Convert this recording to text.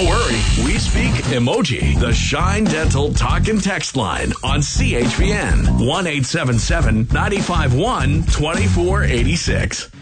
Don't worry, we speak emoji. The Shine Dental talk and text line on CHPN 1-877-951-2486.